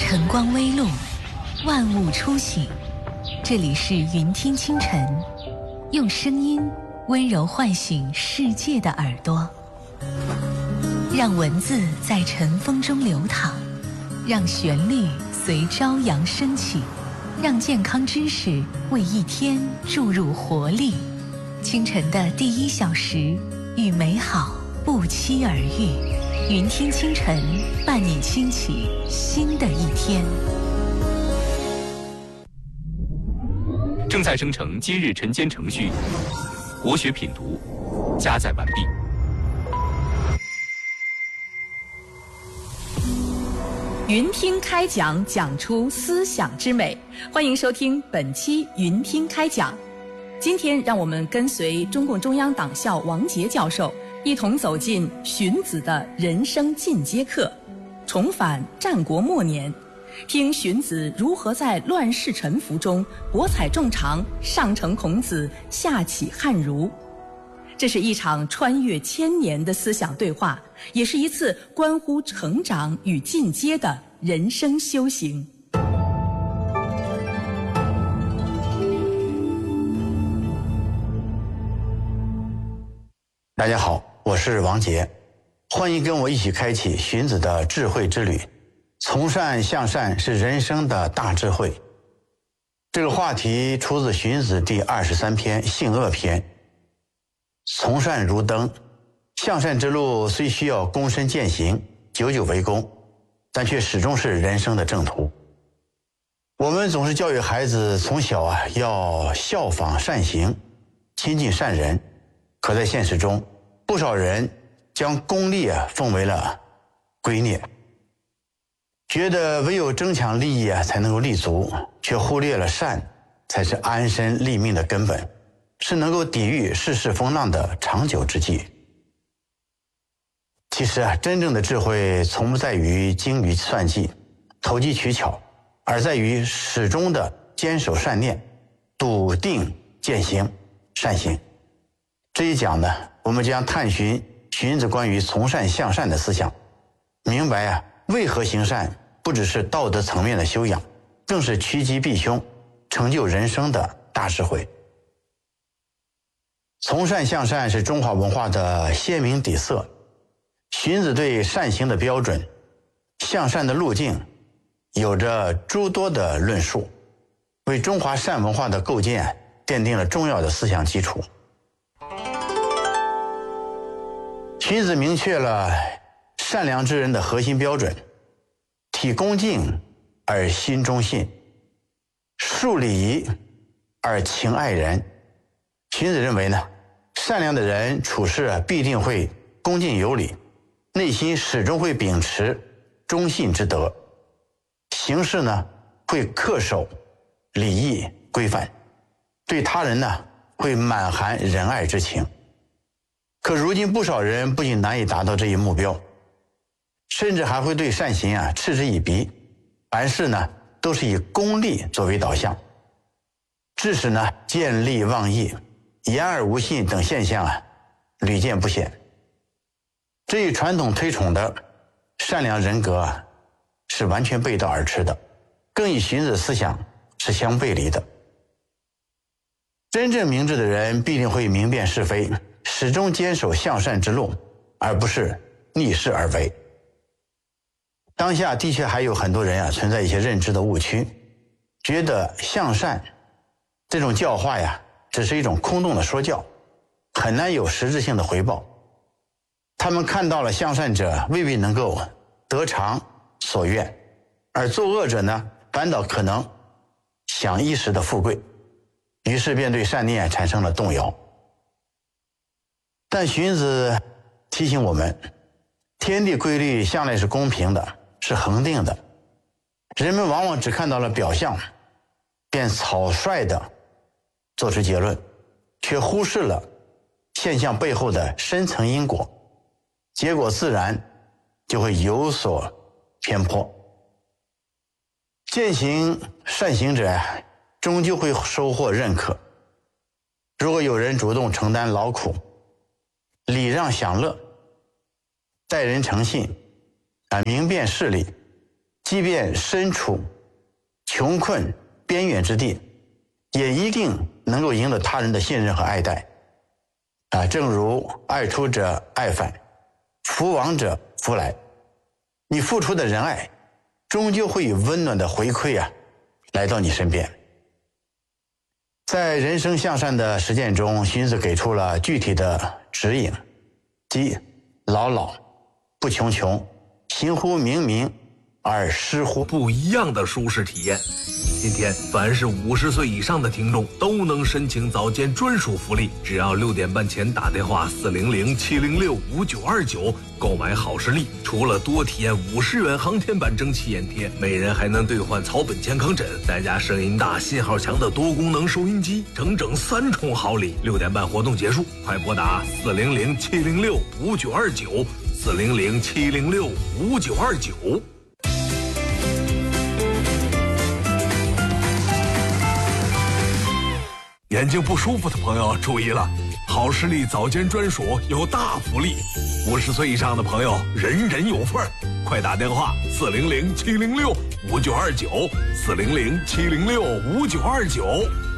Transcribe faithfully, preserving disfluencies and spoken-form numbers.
晨光微露，万物初醒。这里是云听清晨，用声音温柔唤醒世界的耳朵，让文字在晨风中流淌，让旋律随朝阳升起，让健康知识为一天注入活力。清晨的第一小时，与美好不期而遇。云听清晨，伴你轻启新的一天。 正在生成今日晨间程序，国学品读加载完毕。 云听开讲，讲出思想之美。欢迎收听本期云听开讲。今天让我们跟随中共中央党校王杰教授一同走进荀子的人生进阶课，重返战国末年，听荀子如何在乱世沉浮中博采众长，上承孔子，下启汉儒。这是一场穿越千年的思想对话，也是一次关乎成长与进阶的人生修行。 大家好，我是王杰，欢迎跟我一起开启荀子的智慧之旅。从善向善是人生的大智慧。这个话题出自荀子第二十三篇《性恶篇》。从善如登，向善之路虽需要躬身践行，久久为功，但却始终是人生的正途。我们总是教育孩子从小啊要效仿善行，亲近善人，可在现实中，不少人将功利啊奉为了圭臬，觉得唯有争抢利益啊才能够立足，却忽略了善才是安身立命的根本，是能够抵御世事风浪的长久之计。其实啊，真正的智慧从不在于精于算计、投机取巧，而在于始终的坚守善念，笃定践行善行。这一讲呢，我们将探寻荀子关于从善向善的思想，明白啊，为何行善不只是道德层面的修养，更是趋吉避凶、成就人生的大智慧。从善向善是中华文化的鲜明底色。荀子对善行的标准、向善的路径有着诸多的论述，为中华善文化的构建奠定了重要的思想基础。荀子明确了善良之人的核心标准：体恭敬而心忠信，述礼仪而情爱人。荀子认为呢，善良的人处事必定会恭敬有礼，内心始终会秉持忠信之德，行事呢会恪守礼义规范，对他人呢会满含仁爱之情。可如今不少人不仅难以达到这一目标，甚至还会对善行啊嗤之以鼻，凡事呢都是以功利作为导向，致使呢见利忘义、言而无信等现象啊屡见不鲜。这与传统推崇的善良人格啊是完全背道而驰的，更与荀子思想是相背离的。真正明智的人必定会明辨是非，始终坚守向善之路，而不是逆势而为。当下的确还有很多人啊存在一些认知的误区，觉得向善这种教化呀只是一种空洞的说教，很难有实质性的回报。他们看到了向善者未必能够得偿所愿，而作恶者呢反倒可能享一时的富贵，于是便对善念产生了动摇。但荀子提醒我们，天地规律向来是公平的，是恒定的，人们往往只看到了表象，便草率地做出结论，却忽视了现象背后的深层因果，结果自然就会有所偏颇。践行善行者终究会收获认可。如果有人主动承担劳苦，礼让享乐，待人诚信，啊，明辨事理， 即便身处穷困边远之地，也一定能够赢得他人的信任和爱戴。啊，正如爱出者爱返，福往者福来。你付出的仁爱，终究会以温暖的回馈啊，来到你身边。在人生向善的实践中，荀子给出了具体的指引，即老老不穷穷，行乎明明而失乎不一样的舒适体验。今天，凡是五十岁以上的听众都能申请早间专属福利，只要六点半前打电话四零零七零六五九二九购买好视力，除了多体验五十元航天版蒸汽眼贴，每人还能兑换草本健康枕，再加声音大、信号强的多功能收音机，整整三重好礼。六点半活动结束，快拨打四零零七零六五九二九四零零七零六五九二九。眼睛不舒服的朋友注意了，好视力早间专属有大福利，五十岁以上的朋友人人有份儿，快打电话四零零七零六五九二九四零零七零六五九二九。